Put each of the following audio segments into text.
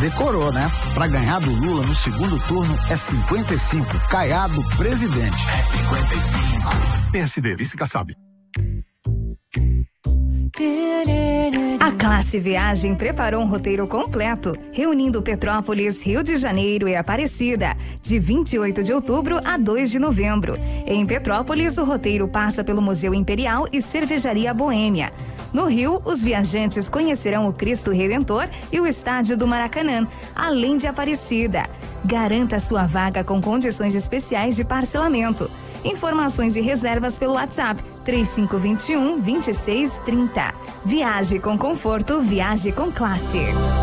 Decorou, né? Pra ganhar do Lula no segundo turno é 55. Caiado, presidente. É 55. PSD, vice-Kassab. A Classe Viagem preparou um roteiro completo, reunindo Petrópolis, Rio de Janeiro e Aparecida, de 28 de outubro a 2 de novembro. Em Petrópolis, o roteiro passa pelo Museu Imperial e Cervejaria Boêmia. No Rio, os viajantes conhecerão o Cristo Redentor e o Estádio do Maracanã, além de Aparecida. Garanta sua vaga com condições especiais de parcelamento. Informações e reservas pelo WhatsApp 3521-2630. Viaje com conforto, viaje com classe.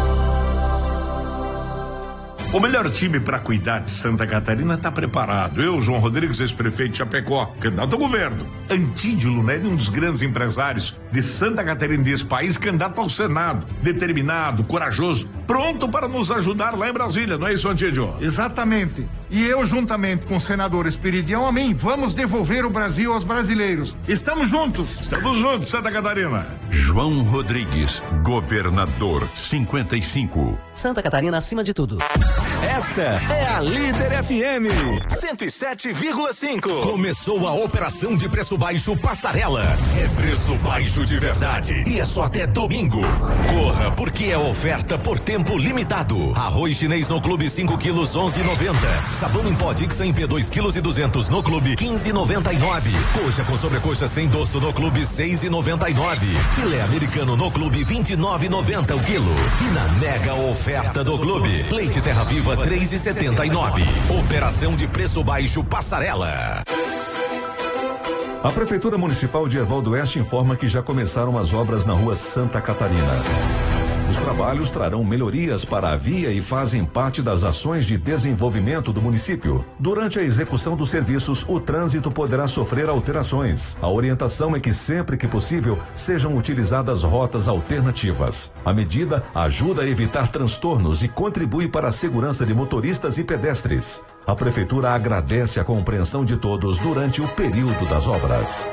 O melhor time para cuidar de Santa Catarina está preparado. Eu, João Rodrigues, ex-prefeito de Chapecó, candidato ao governo. Antídio Lunelli, um dos grandes empresários de Santa Catarina, desse país, candidato ao Senado. Determinado, corajoso, pronto para nos ajudar lá em Brasília, não é isso, Antídio? Exatamente. E eu, juntamente com o senador Esperidião, amém, vamos devolver o Brasil aos brasileiros. Estamos juntos. Estamos juntos, Santa Catarina. João Rodrigues, governador 55. Santa Catarina acima de tudo. Esta é a Líder FM 107,5. Começou a operação de preço baixo Passarela. É preço baixo de verdade. E é só até domingo. Corra, porque é oferta por tempo limitado. Arroz chinês no clube 5 quilos 11,90. Sabão em pó Dixon em P2 quilos e 200 no clube 15,99. Coxa com sobrecoxa sem doço no clube 6,99. Filé americano no clube 29,90 o quilo. E na mega oferta do clube, leite Terra Viva 3,79. Operação de preço baixo Passarela. A Prefeitura Municipal de Erval do Oeste informa que já começaram as obras na rua Santa Catarina. Os trabalhos trarão melhorias para a via e fazem parte das ações de desenvolvimento do município. Durante a execução dos serviços, o trânsito poderá sofrer alterações. A orientação é que sempre que possível sejam utilizadas rotas alternativas. A medida ajuda a evitar transtornos e contribui para a segurança de motoristas e pedestres. A Prefeitura agradece a compreensão de todos durante o período das obras.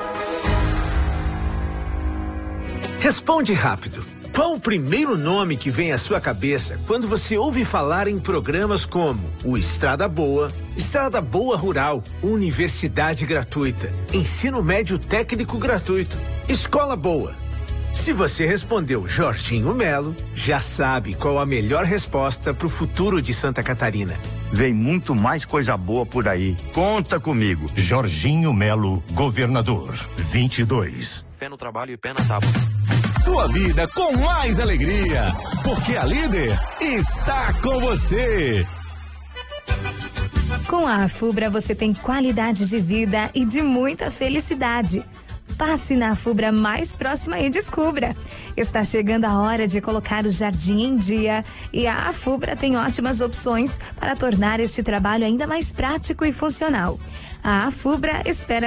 Responde rápido. Qual o primeiro nome que vem à sua cabeça quando você ouve falar em programas como o Estrada Boa, Estrada Boa Rural, Universidade Gratuita, Ensino Médio Técnico Gratuito, Escola Boa? Se você respondeu Jorginho Melo, já sabe qual a melhor resposta para o futuro de Santa Catarina. Vem muito mais coisa boa por aí. Conta comigo. Jorginho Melo, governador 22. Fé no trabalho e pé na tábua. Sua vida com mais alegria, porque a Líder está com você. Com a Afubra você tem qualidade de vida e de muita felicidade. Passe na Afubra mais próxima e descubra. Está chegando a hora de colocar o jardim em dia e a Afubra tem ótimas opções para tornar este trabalho ainda mais prático e funcional. A Afubra espera